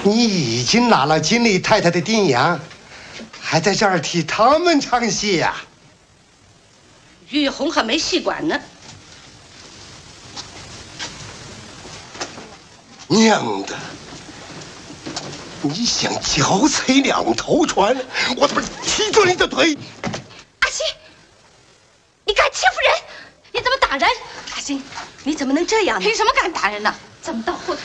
你已经拿了经理太太的顶洋，还在这儿替他们唱戏呀？ 于红还没习惯呢。 娘的！你想脚踩两头船，我他妈踢着你的腿！ 阿星，你敢欺负人？你怎么打人？阿星，你怎么能这样呢？凭什么敢打人呢？怎么到后头？